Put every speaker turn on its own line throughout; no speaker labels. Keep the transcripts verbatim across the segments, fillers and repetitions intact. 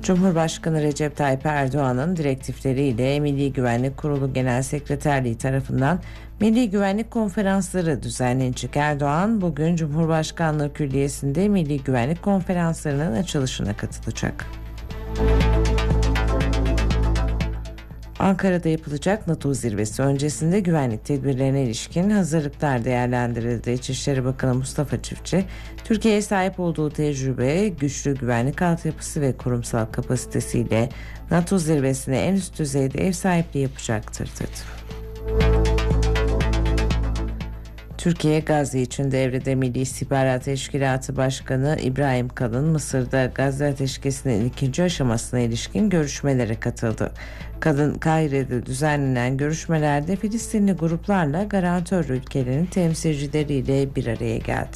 Cumhurbaşkanı Recep Tayyip Erdoğan'ın direktifleriyle Milli Güvenlik Kurulu Genel Sekreterliği tarafından Milli Güvenlik Konferansları düzenlenecek. Erdoğan bugün Cumhurbaşkanlığı Külliyesi'nde Milli Güvenlik Konferanslarının açılışına katılacak. Ankara'da yapılacak NATO zirvesi öncesinde güvenlik tedbirlerine ilişkin hazırlıklar değerlendirildi. İçişleri Bakanı Mustafa Çiftçi, Türkiye'ye sahip olduğu tecrübe, güçlü güvenlik altyapısı ve kurumsal kapasitesiyle NATO zirvesine en üst düzeyde ev sahipliği yapacaktır dedi. Türkiye, Gazze için devrede Milli İstihbarat Teşkilatı Başkanı İbrahim Kalın, Mısır'da Gazze ateşkesinin ikinci aşamasına ilişkin görüşmelere katıldı. Kalın, Kahire'de düzenlenen görüşmelerde Filistinli gruplarla garantör ülkelerin temsilcileriyle bir araya geldi.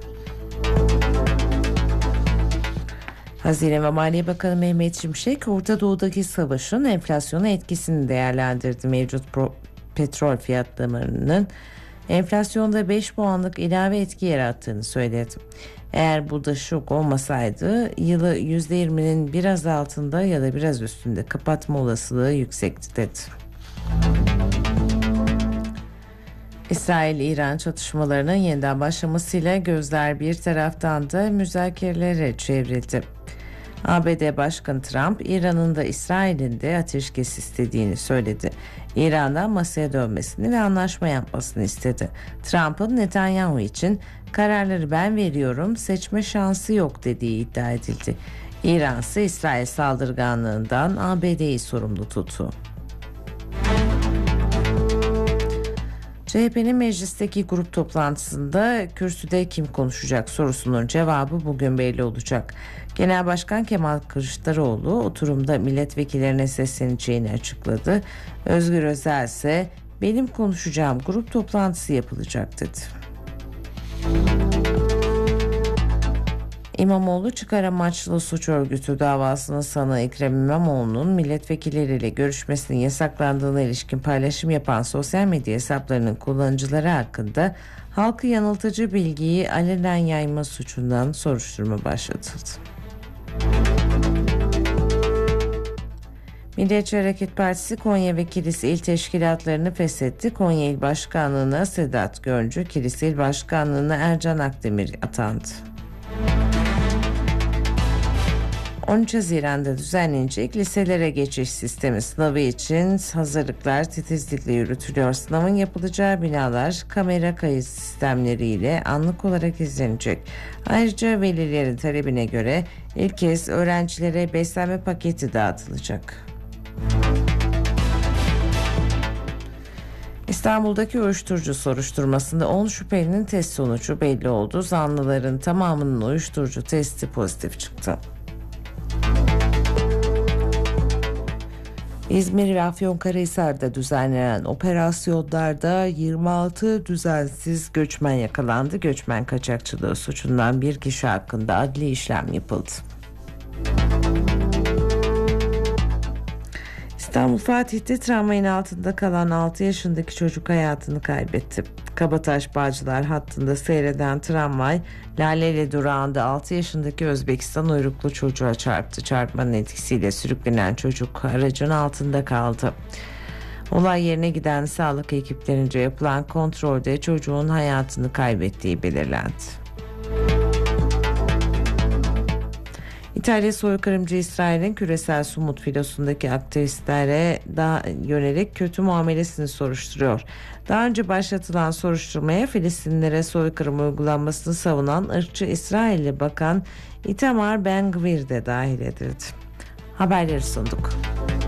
Hazine ve Maliye Bakanı Mehmet Şimşek, Orta Doğu'daki savaşın enflasyona etkisini değerlendirdi. Mevcut pro- petrol fiyatlarının enflasyonda beş puanlık ilave etki yarattığını söyledi. Eğer bu da şok olmasaydı yılı yüzde yirminin biraz altında ya da biraz üstünde kapatma olasılığı yüksekti dedi. İsrail-İran çatışmalarının yeniden başlamasıyla gözler bir taraftan da müzakerelere çevrildi. A B D Başkanı Trump, İran'ın da İsrail'in de ateşkes istediğini söyledi. İran'dan masaya dönmesini ve anlaşma yapmasını istedi. Trump'ın Netanyahu için kararları ben veriyorum, seçme şansı yok dediği iddia edildi. İran ise İsrail saldırganlığından A B D'yi sorumlu tuttu. C H P'nin meclisteki grup toplantısında kürsüde kim konuşacak sorusunun cevabı bugün belli olacak. Genel Başkan Kemal Kılıçdaroğlu oturumda milletvekillerine sesleneceğini açıkladı. Özgür Özel ise benim konuşacağım grup toplantısı yapılacak dedi. İmamoğlu çıkar amaçlı suç örgütü davasının sanığı Ekrem İmamoğlu'nun milletvekilleriyle görüşmesinin yasaklandığına ilişkin paylaşım yapan sosyal medya hesaplarının kullanıcıları hakkında halkı yanıltıcı bilgiyi alenen yayma suçundan soruşturma başlatıldı. Milliyetçi Hareket Partisi Konya ve Kilis İl Teşkilatlarını feshetti. Konya İl Başkanlığı'na Sedat Göncü, Kilis İl Başkanlığı'na Ercan Akdemir atandı. on üç Haziran'da düzenlenecek liselere geçiş sistemi sınavı için hazırlıklar titizlikle yürütülüyor. Sınavın yapılacağı binalar kamera kayıt sistemleriyle anlık olarak izlenecek. Ayrıca velilerin talebine göre ilk kez öğrencilere beslenme paketi dağıtılacak. İstanbul'daki uyuşturucu soruşturmasında on şüphelinin test sonucu belli oldu. Zanlıların tamamının uyuşturucu testi pozitif çıktı. İzmir ve Afyonkarahisar'da düzenlenen operasyonlarda yirmi altı düzensiz göçmen yakalandı. Göçmen kaçakçılığı suçundan bir kişi hakkında adli işlem yapıldı. İstanbul Fatih'te tramvayın altında kalan altı yaşındaki çocuk hayatını kaybetti. Kabataş Bağcılar hattında seyreden tramvay Laleli durağında altı yaşındaki Özbekistan uyruklu çocuğa çarptı. Çarpmanın etkisiyle sürüklenen çocuk aracın altında kaldı. Olay yerine giden sağlık ekiplerince yapılan kontrolde çocuğun hayatını kaybettiği belirlendi. İtalya soykırımcı İsrail'in küresel Sumut filosundaki aktivistlere daha yönelik kötü muamelesini soruşturuyor. Daha önce başlatılan soruşturmaya Filistinlilere soykırım uygulanmasını savunan ırkçı İsrailli Bakan Itamar Ben-Gvir de dahil edildi. Haberleri sunduk.